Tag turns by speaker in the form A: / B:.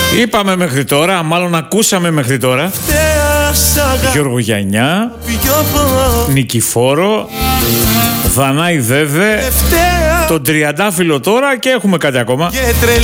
A: Είπαμε μέχρι τώρα, μάλλον ακούσαμε μέχρι τώρα, Γιώργο Γιαννιά, Νικηφόρο, Δανάη Δέδε, τον Τριαντάφυλλο τώρα και έχουμε κάτι ακόμα.